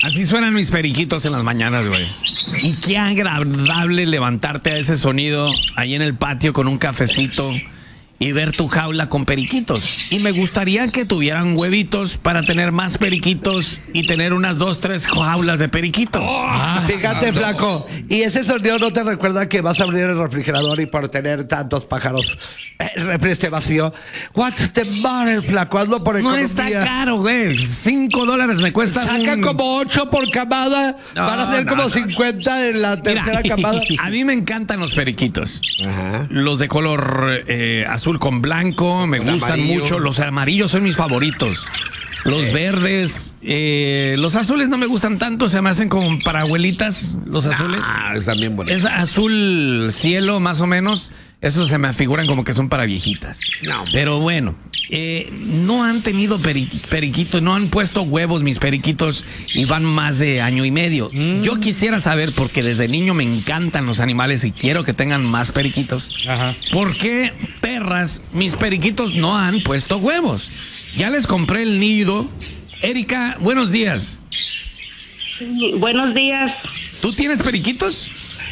Así suenan mis periquitos en las mañanas, güey. Y qué agradable levantarte a ese sonido ahí en el patio con un cafecito y ver tu jaula con periquitos. Y me gustaría que tuvieran huevitos para tener más periquitos y tener unas 2, 3 jaulas de periquitos. Fíjate, flaco. ¿Y ese sonido no te recuerda que vas a abrir el refrigerador y por tener tantos pájaros el refri esté vacío? What's the matter, flaco? Hazlo por No economía. está caro, güey. $5 me cuesta. Saca como 8 por camada. No, Van a ser como 50 en la tercera Mira, camada. a mí me encantan los periquitos. Ajá. Los de color azul con blanco me gustan amarillo. mucho. Los amarillos son mis favoritos. Los verdes, los azules no me gustan tanto, se me hacen como para abuelitas los azules. Están bien bonitos. Es azul cielo más o menos. Esos se me afiguran como que son para viejitas. No. Pero bueno, no han tenido periquitos, no han puesto huevos mis periquitos y van más de año y medio. Yo quisiera saber, porque desde niño me encantan los animales y quiero que tengan más periquitos. Ajá. ¿Por qué, perras, mis periquitos no han puesto huevos? Ya les compré el nido. Erika, buenos días. Sí, buenos días. ¿Tú tienes periquitos?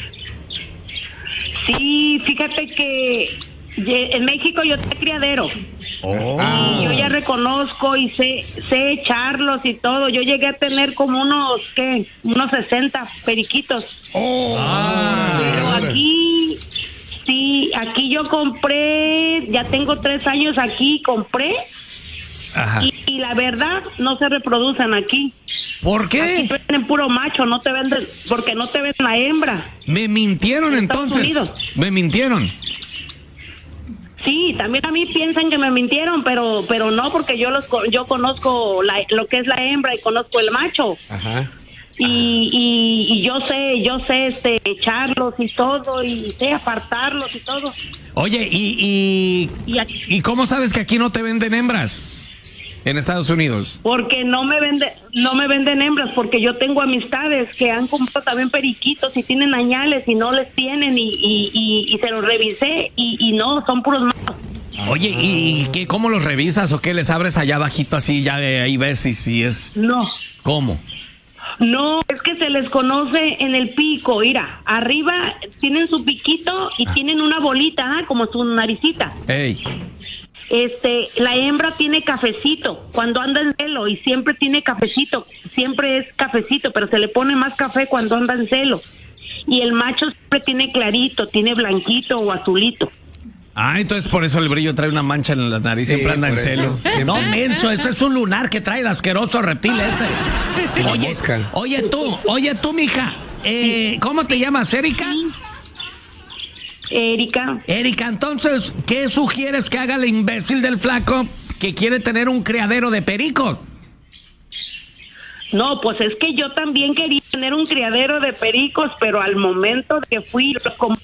Sí, fíjate que en México yo tengo criadero. Y yo ya reconozco y sé echarlos y todo. Yo llegué a tener como unos 60 periquitos. Pero aquí, sí, aquí yo compré, ya tengo 3 años aquí, compré. Ajá. Y la verdad, no se reproducen aquí. ¿Por Aquí qué? venden puro macho, no te venden, porque no te venden la hembra. Me mintieron En Estados entonces. Unidos. Me mintieron. Sí, también a mí piensan que me mintieron, pero no, porque yo conozco lo que es la hembra y conozco el macho. Ajá. Y yo sé echarlos y todo, y sé apartarlos y todo. Oye, ¿y cómo sabes que aquí no te venden hembras? En Estados Unidos. Porque no me venden hembras, porque yo tengo amistades que han comprado también periquitos y tienen añales y no les tienen y se los revisé y no, son puros machos. Oye, ¿y qué, cómo los revisas o qué les abres allá abajito así, ya de ahí ves si es... No. ¿Cómo? No, es que se les conoce en el pico, mira, arriba tienen su piquito y tienen una bolita, como su naricita. Ey. La hembra tiene cafecito cuando anda en celo y siempre tiene cafecito, siempre es cafecito, pero se le pone más café cuando anda en celo. Y el macho siempre tiene clarito, tiene blanquito o azulito. Entonces por eso el brillo trae una mancha en la nariz, siempre anda en por eso. celo. Siempre. No, menso, ese es un lunar que trae el asqueroso reptil este. La mosca. Oye tú, mija, ¿cómo te llamas, Erika? Erika, Entonces, ¿qué sugieres que haga el imbécil del flaco que quiere tener un criadero de pericos? no, pues es que yo también quería tener un criadero de pericos, pero al momento de que fui, los compré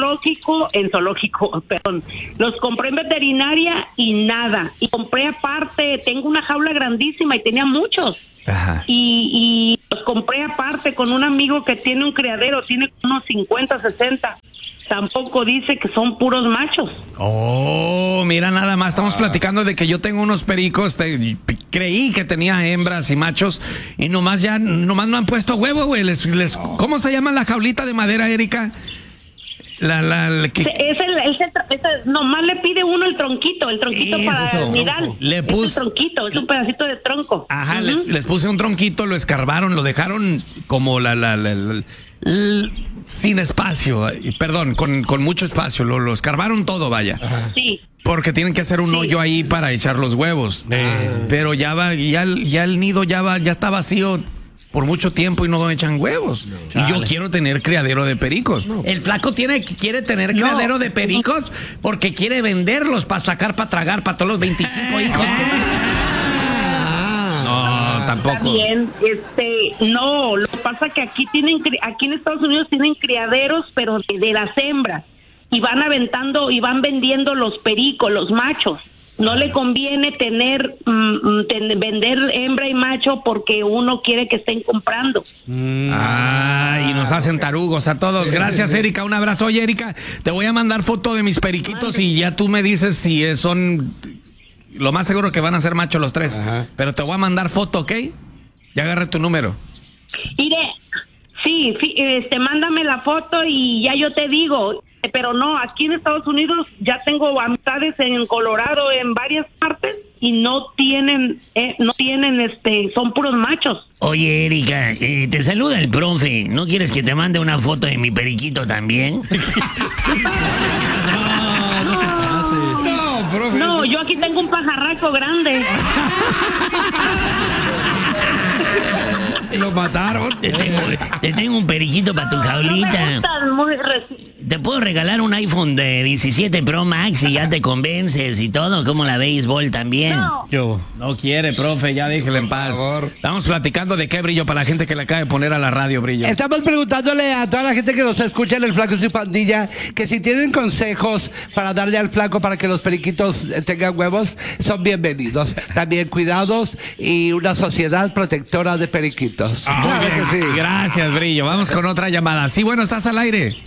los compré en veterinaria y nada. Y compré aparte, tengo una jaula grandísima y tenía muchos. Ajá. Y los compré aparte con un amigo que tiene un criadero, tiene unos 50, 60. Tampoco dice que son puros machos. Oh, mira nada más, estamos platicando de que yo tengo unos pericos, creí que tenía hembras y machos y nomás no han puesto huevo, güey. ¿Cómo se llama la jaulita de madera, Erika? Nomás le pide uno el tronquito para Eso. el nidal. Le Es puse- el tronquito, es un pedacito de tronco. Ajá, Ujú. les puse un tronquito, lo escarbaron, lo dejaron como sin espacio, perdón, con mucho espacio, lo escarbaron todo, vaya. Sí. Porque tienen que hacer un hoyo ahí para echar los huevos. Pero ya el nido ya está vacío por mucho tiempo y no echan huevos. Y yo quiero tener criadero de pericos. El flaco quiere tener criadero de pericos porque quiere venderlos para sacar, para tragar, para todos los 25 hijos. No, tampoco. Está bien, no, lo que pasa es que aquí en Estados Unidos tienen criaderos, pero de las hembras, y van aventando y van vendiendo los pericos, los machos. No le conviene vender hembra y macho porque uno quiere que estén comprando. Y nos hacen tarugos a todos. Gracias, Erika. Un abrazo. Oye, Erika, te voy a mandar foto de mis periquitos y ya tú me dices si son... Lo más seguro que van a ser machos los 3. Ajá. Pero te voy a mandar foto, ¿ok? Ya agarré tu número. Mire, sí, mándame la foto y ya yo te digo. Pero no, aquí en Estados Unidos ya tengo amistades en Colorado, en varias partes, y no tienen, son puros machos. Oye, Erika, te saluda el profe. ¿No quieres que te mande una foto de mi periquito también? No, profe. No, yo aquí tengo un pajarraco grande. Lo mataron. Te tengo un periquito para tu jaulita. Te puedo regalar un iPhone de 17 Pro Max y ya te convences y todo, como la béisbol también. No. No quiere, profe, ya déjelo en paz. Estamos platicando de qué, Brillo, para la gente que le acaba de poner a la radio, Brillo. Estamos preguntándole a toda la gente que nos escucha en el Flaco y su pandilla que si tienen consejos para darle al flaco para que los periquitos tengan huevos, son bienvenidos. También cuidados y una sociedad protectora de periquitos. Claro que sí. Gracias, Brillo. Vamos con otra llamada. Sí, bueno, estás al aire.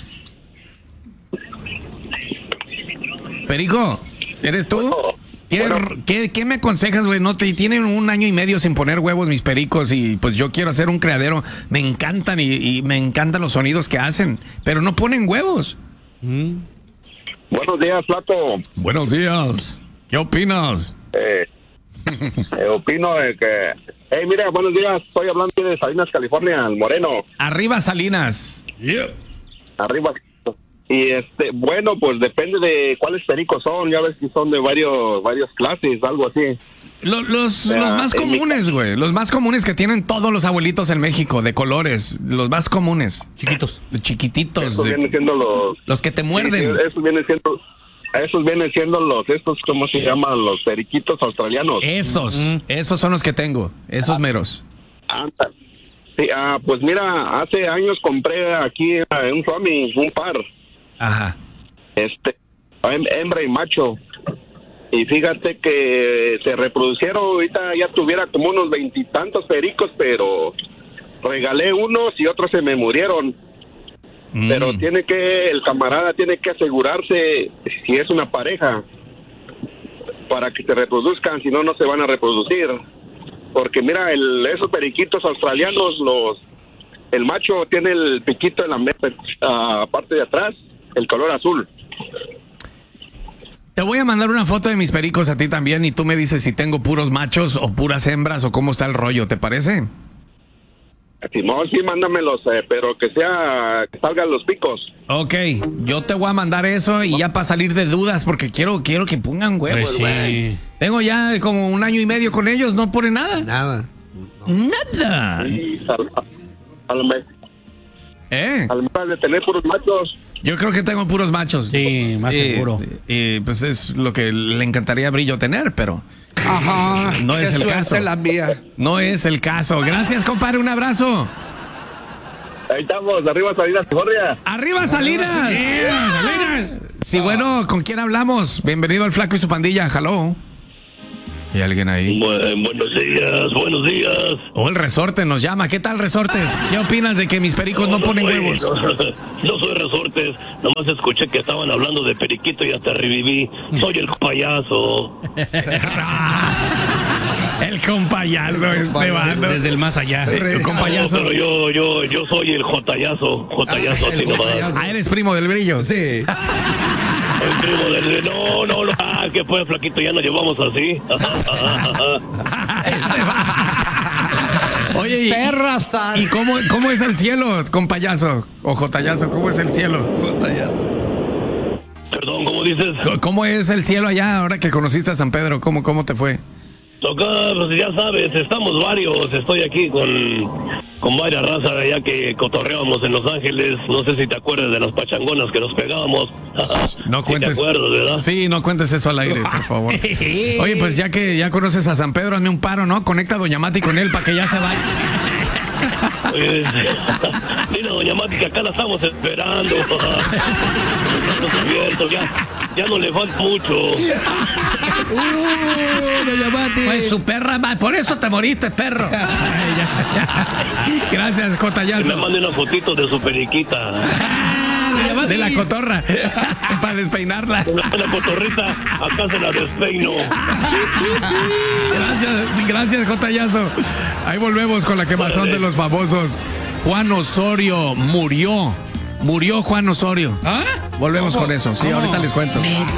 Perico, ¿eres tú? ¿Qué me aconsejas, güey? No tienen 1 año y medio sin poner huevos mis pericos y pues yo quiero hacer un criadero. Me encantan y me encantan los sonidos que hacen, pero no ponen huevos. Buenos días, Flaco. Buenos días. ¿Qué opinas? Opino de que... mira, buenos días. Estoy hablando de Salinas, California, el Moreno. Arriba, Salinas. Arriba. Y bueno, pues depende de cuáles pericos son. Ya ves que son de varias clases, algo así. Los más comunes, güey. Los más comunes que tienen todos los abuelitos en México, de colores. Los más comunes. Chiquitos. Chiquititos. Esos vienen siendo los que te muerden. Sí, esos vienen siendo estos, ¿cómo se llaman? Los periquitos australianos. Esos son los que tengo. Esos meros. Sí, pues mira, hace años compré aquí en un Swami un par. Ajá. Hembra y macho. Y fíjate que se reproducieron, ahorita ya tuviera como unos 20 y tantos pericos, pero regalé unos y otros se me murieron. Pero el camarada tiene que asegurarse si es una pareja para que se reproduzcan, si no, no se van a reproducir. Porque mira, esos periquitos australianos, el macho tiene el piquito en la parte de atrás, el color azul. Te voy a mandar una foto de mis pericos a ti también y tú me dices si tengo puros machos o puras hembras o cómo está el rollo, ¿te parece? Simón, sí, mándamelos, pero que salgan los picos. Ok, yo te voy a mandar eso y ya para salir de dudas porque quiero que pongan huevos, güey. Tengo ya como 1 año y medio con ellos, no ponen nada. Nada. Sí, al mes de tener puros machos. Yo creo que tengo puros machos. Sí, más seguro. Y pues es lo que le encantaría a Brillo tener, pero... Ajá. No es el caso. La mía. No es el caso. Gracias, compadre. Un abrazo. Ahí estamos. Arriba Salinas, California. ¡Arriba Salinas! ¡Salinas! Sí, bueno, ¿con quién hablamos? Bienvenido al Flaco y su pandilla. Hello. ¿Hay alguien ahí? Buenos días. El Resorte nos llama. ¿Qué tal, Resortes? ¿Qué opinas de que mis pericos no ponen huevos? No soy Resortes. Nomás escuché que estaban hablando de periquito y hasta reviví. Soy el payaso. El compayazo bando. Desde el más allá. El compayazo. No, pero yo soy el jotayazo. Jotayazo, así nomás. ¿Eres primo del Brillo? Sí. El primo del... No. ¿Qué fue, flaquito? Ya nos llevamos así. Oye, ¿y cómo es el cielo, compayazo? O jotayazo, ¿cómo es el cielo? Perdón, ¿cómo dices? ¿Cómo es el cielo allá ahora que conociste a San Pedro? ¿Cómo te fue? Toca, pues ya sabes, estamos varios. Estoy aquí con varias razas de allá que cotorreábamos en Los Ángeles. No sé si te acuerdas de las pachangonas que nos pegábamos. No cuentes. ¿Sí te acuerdas, verdad? Sí, no cuentes eso al aire, por favor. Oye, pues ya que ya conoces a San Pedro, hazme un paro, ¿no? Conecta a Doña Mati con él para que ya se vaya. Dile a Doña Mati que acá la estamos esperando. Abiertos, ya no le falta mucho. Doña Mati. Pues su perra, por eso te moriste, perro. Gracias, Jotayazo. Que me mande una fotito de su periquita. De la cotorra. Para despeinarla. La cotorrita, acá se la despeino. Gracias, Jotayazo. Ahí volvemos con la quemazón de los famosos. Juan Osorio murió. Murió Juan Osorio. ¿Ah? Volvemos con eso. Sí, ahorita les cuento.